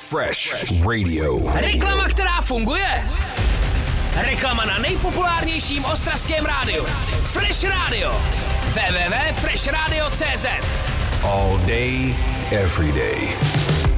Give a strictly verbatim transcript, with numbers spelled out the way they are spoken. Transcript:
Fresh Radio. Reklama, která funguje. Reklama na nejpopulárnějším ostravském rádiu. Fresh Radio. w w w tečka fresh radio tečka c z. All day, every day.